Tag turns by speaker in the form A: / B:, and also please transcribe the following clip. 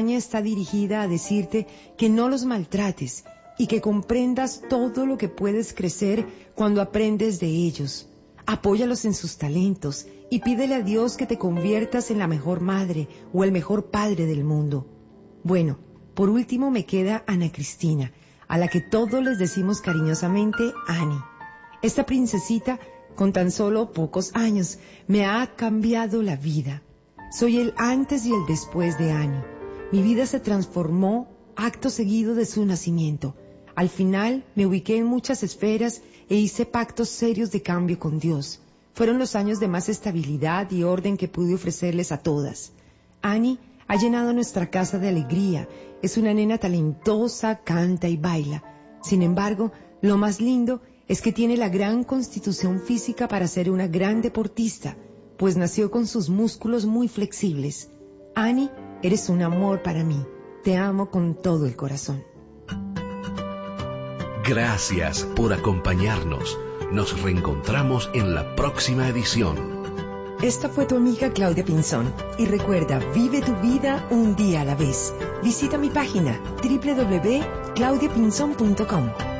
A: campaña está dirigida a decirte que no los maltrates y que comprendas todo lo que puedes crecer cuando aprendes de ellos. Apóyalos en sus talentos y pídele a Dios que te conviertas en la mejor madre o el mejor padre del mundo. Bueno, por último me queda Ana Cristina, a la que todos les decimos cariñosamente Ani. Esta princesita, con tan solo pocos años, me ha cambiado la vida. Soy el antes y el después de Ani. Mi vida se transformó acto seguido de su nacimiento. Al final me ubiqué en muchas esferas e hice pactos serios de cambio con Dios. Fueron los años de más estabilidad y orden que pude ofrecerles a todas. Ani ha llenado nuestra casa de alegría. Es una nena talentosa, canta y baila. Sin embargo, lo más lindo es que tiene la gran constitución física para ser una gran deportista, pues nació con sus músculos muy flexibles. Ani, eres un amor para mí. Te amo con todo el corazón.
B: Gracias por acompañarnos. Nos reencontramos en la próxima edición.
A: Esta fue tu amiga Claudia Pinzón. Y recuerda, vive tu vida un día a la vez. Visita mi página www.claudiapinzon.com.